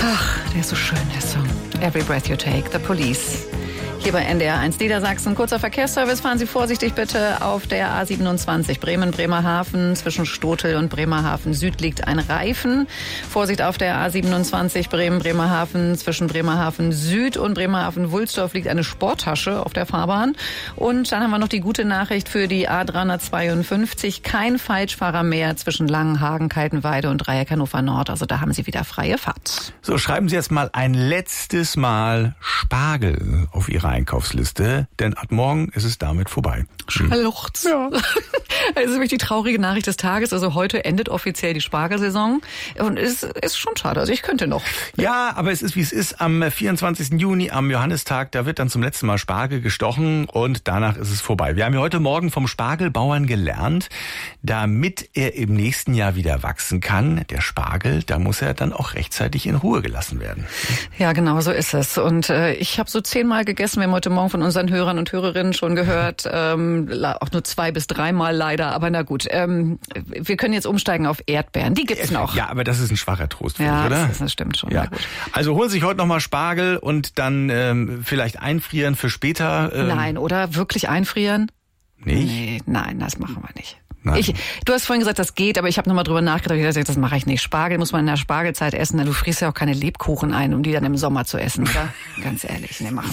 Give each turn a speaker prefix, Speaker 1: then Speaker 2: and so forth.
Speaker 1: Ach, der ist so schön, der Song. Every Breath You Take, The Police. Hier bei NDR1 Niedersachsen. Kurzer Verkehrsservice. Fahren Sie vorsichtig bitte auf der A27 Bremen-Bremerhaven. Zwischen Stotel und Bremerhaven Süd liegt ein Reifen. Vorsicht auf der A27 Bremen-Bremerhaven. Zwischen Bremerhaven Süd und Bremerhaven-Wulsdorf liegt eine Sporttasche auf der Fahrbahn. Und dann haben wir noch die gute Nachricht für die A352. Kein Falschfahrer mehr zwischen Langenhagen, Kaltenweide und Dreieck Hannover Nord. Also da haben Sie wieder freie Fahrt.
Speaker 2: So, schreiben Sie jetzt mal ein letztes Mal Spargel auf Ihre Einkaufsliste, denn ab morgen ist es damit vorbei.
Speaker 1: Schluchz. Ja. Das ist wirklich die traurige Nachricht des Tages. Also heute endet offiziell die Spargelsaison und es ist schon schade. Also ich könnte noch.
Speaker 2: Ja, aber es ist, wie es ist. Am 24. Juni, am Johannistag, da wird dann zum letzten Mal Spargel gestochen und danach ist es vorbei. Wir haben ja heute Morgen vom Spargelbauern gelernt, damit er im nächsten Jahr wieder wachsen kann, der Spargel, da muss er dann auch rechtzeitig in Ruhe gelassen werden.
Speaker 1: Ja, genau so ist es. Und ich habe so 10-mal gegessen. Wir haben heute Morgen von unseren Hörern und Hörerinnen schon gehört, auch nur 2 bis 3-mal leider, aber na gut. Wir können jetzt umsteigen auf Erdbeeren, die gibt's noch.
Speaker 2: Ja, aber das ist ein schwacher Trost für
Speaker 1: ja,
Speaker 2: dich, oder?
Speaker 1: Das stimmt schon.
Speaker 2: Ja.
Speaker 1: Gut.
Speaker 2: Also holen Sie sich heute nochmal Spargel und dann vielleicht einfrieren für später.
Speaker 1: Nein, oder wirklich einfrieren?
Speaker 2: Nicht?
Speaker 1: Nee, nein, das machen wir nicht.
Speaker 2: Nein.
Speaker 1: Du hast vorhin gesagt, das geht, aber ich habe nochmal drüber nachgedacht. Ich dachte, das mache ich nicht. Spargel muss man in der Spargelzeit essen, denn du frisst ja auch keine Lebkuchen ein, um die dann im Sommer zu essen, oder? Ganz ehrlich, nee, machen